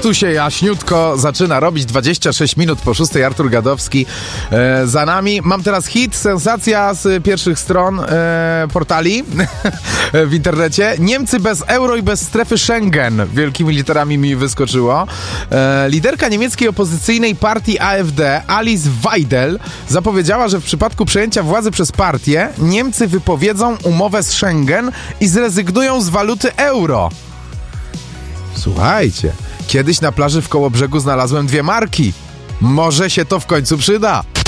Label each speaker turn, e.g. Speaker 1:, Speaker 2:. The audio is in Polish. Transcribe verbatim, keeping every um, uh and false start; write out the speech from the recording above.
Speaker 1: tu się jaśniutko zaczyna robić. dwadzieścia sześć minut po szóstej. Artur Gadowski e, za nami. Mam teraz hit, sensacja z pierwszych stron e, portali w internecie. Niemcy bez euro i bez strefy Schengen. Wielkimi literami mi wyskoczyło. E, liderka niemieckiej opozycyjnej partii A F D, Alice Weidel, zapowiedziała, że w przypadku przejęcia władzy przez partię Niemcy wypowiedzą umowę z Schengen i zrezygnują z waluty euro. Słuchajcie, kiedyś na plaży w Kołobrzegu znalazłem dwie marki. Może się to w końcu przyda.